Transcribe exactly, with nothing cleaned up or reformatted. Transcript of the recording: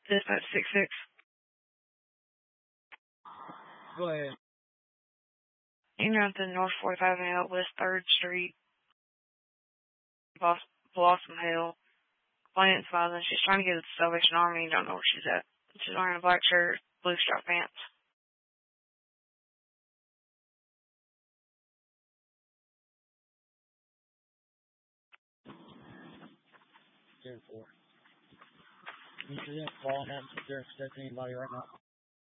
Dispatch six six. Go ahead. You know, the North fourth Avenue, West third Street, Blossom Hill. Complainant's violence. She's trying to get to the Salvation Army. You don't know where she's at. She's wearing a black shirt, blue striped pants. ten four. You should have call and have to expect anybody right now.